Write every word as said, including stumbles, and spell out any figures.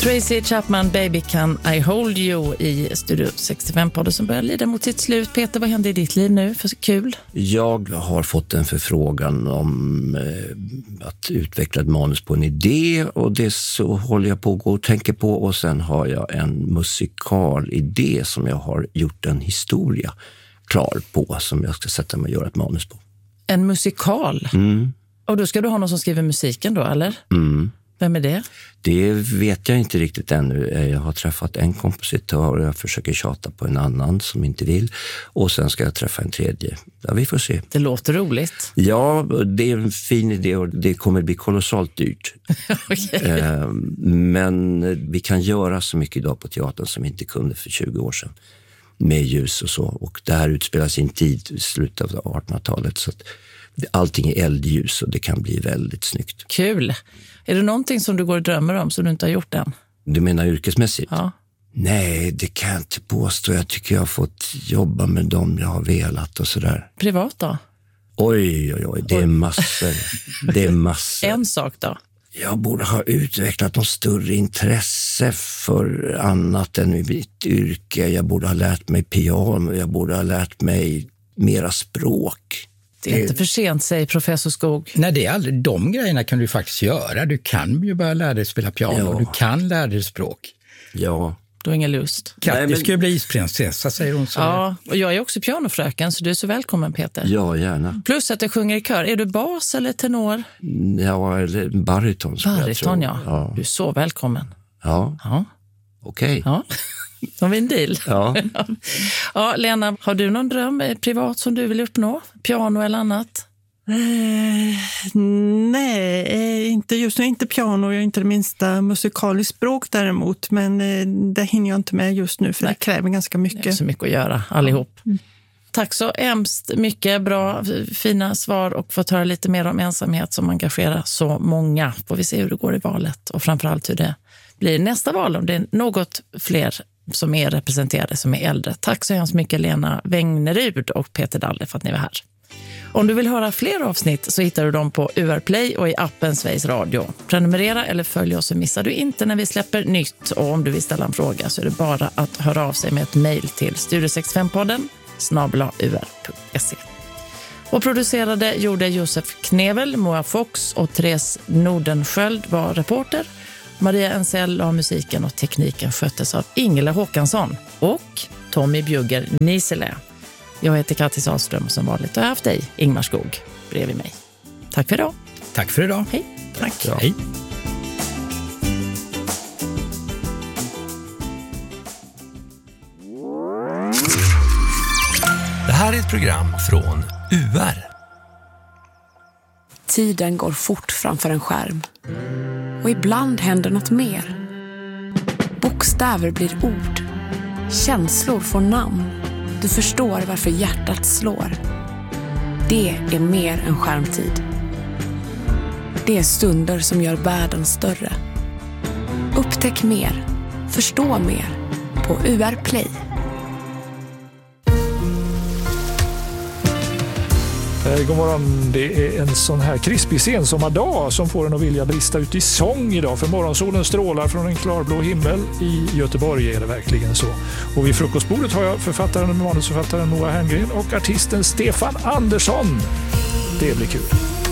Tracy Chapman, Baby Can I Hold You i Studio sextiofem-podden som börjar lida mot sitt slut. Peter, vad händer i ditt liv nu för kul? Jag har fått en förfrågan om eh, att utveckla ett manus på en idé, och det så håller jag på att gå och tänka på, och sen har jag en musikalidé som jag har gjort en historia klar på som jag ska sätta mig och göra ett manus på. En musikal? Mm. Och då ska du ha någon som skriver musiken då, eller? Mm. Vem är det? Det vet jag inte riktigt ännu. Jag har träffat en kompositör och jag försöker tjata på en annan som inte vill. Och sen ska jag träffa en tredje. Ja, vi får se. Det låter roligt. Ja, det är en fin idé och det kommer bli kolossalt dyrt. Okay. Men vi kan göra så mycket idag på teatern som vi inte kunde för tjugo år sedan. Med ljus och så. Och det här utspelas i en tid i slutet av artonhundratalet, så att allting är eldljus och det kan bli väldigt snyggt. Kul. Är det någonting som du går och drömmer om som du inte har gjort än? Du menar yrkesmässigt? Ja. Nej, det kan jag inte påstå. Jag tycker jag har fått jobba med dem jag har velat och sådär. Privat då? Oj, oj, oj. Det är massor. Det är massor. En sak då? Jag borde ha utvecklat något större intresse för annat än mitt yrke. Jag borde ha lärt mig piano. Jag borde ha lärt mig mera språk. Det är inte för sent, säger professor Skog. Nej, det är aldrig. De grejerna kan du faktiskt göra. Du kan ju börja lära dig spela piano. Ja. Du kan lära dig språk. Ja. Du har ingen lust. Katte Nej, men... ska ju bli isprinsessa, säger hon så. Ja, och jag är också pianofröken, så du är så välkommen, Peter. Ja, gärna. Plus att du sjunger i kör. Är du bas eller tenor? Ja, eller bariton. Bariton, ja. ja. Du är så välkommen. Ja. Ja. Okej. Okay. Ja. Då har vi en deal. Ja. Ja, Lena, har du någon dröm privat som du vill uppnå? Piano eller annat? Eh, nej, inte just nu. Inte piano, jag är inte det minsta musikaliskt språk däremot. Men eh, det hinner jag inte med just nu, för nej. Det kräver ganska mycket. Det är så mycket att göra, allihop. Mm. Tack så hemskt mycket. Bra, fina svar och få höra lite mer om ensamhet som engagerar så många. Får vi se hur det går i valet och framförallt hur det blir nästa val, om det är något fler som är representerade som är äldre. Tack så hemskt mycket Lena Wängnerud och Peter Dalle för att ni var här. Om du vill höra fler avsnitt så hittar du dem på U R Play och i appen Sveriges Radio. Prenumerera eller följ oss så missar du inte när vi släpper nytt. Och om du vill ställa en fråga så är det bara att höra av sig med ett mejl till studio sextiofem-podden snabel-a u r punkt se. Och producerade gjorde Josef Knevel, Moa Fox och Therese Nordenskjöld var reporter. Maria Ensell av musiken och tekniken sköttes av Ingela Håkansson och Tommy Bjugger Nisele. Jag heter Kattis Sahlström och som vanligt har jag haft dig, Ingmar Skog, bredvid mig. Tack för idag. Tack för idag. Hej. Tack. Ja. Hej. Det här är ett program från U R. Tiden går fort framför en skärm. Och ibland händer något mer. Bokstäver blir ord. Känslor får namn. Du förstår varför hjärtat slår. Det är mer än skärmtid. Det är stunder som gör världen större. Upptäck mer. Förstå mer. På U R Play. God morgon, det är en sån här krispig sensommardag som får en att vilja brista ut i sång idag. För morgonsolen strålar från en klarblå himmel. I Göteborg är det verkligen så. Och vid frukostbordet har jag författaren och manusförfattaren Moa Herngren och artisten Stefan Andersson. Det blir kul.